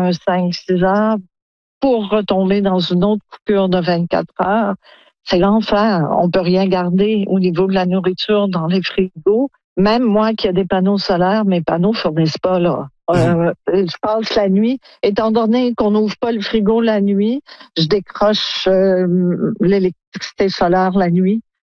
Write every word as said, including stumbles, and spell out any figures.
un cinq six heures pour retomber dans une autre coupure de vingt-quatre heures. C'est l'enfer. On peut rien garder au niveau de la nourriture dans les frigos. Même moi qui ai des panneaux solaires, mes panneaux fournissent pas, là. Euh, je passe la nuit. Étant donné qu'on n'ouvre pas le frigo la nuit, je décroche euh, l'électricité solaire la nuit.